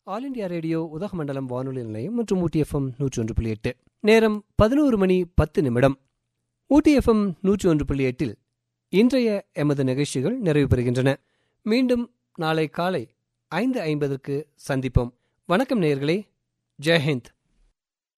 All India radio Udhagamandalam வானொலி நிலையம் மற்றும் ஊட்டி எஃப்எம் 101.8. நேரம் 11:10. ஊட்டி எஃப்எம் 101.8 இன்றைய எமது நிகழ்ச்சிகள் நிறைவு பெறுகின்றன. மீண்டும் நாளை காலை 5:50 சந்திப்போம். வணக்கம் நேயர்களே. ஜெய்ஹிந்த்.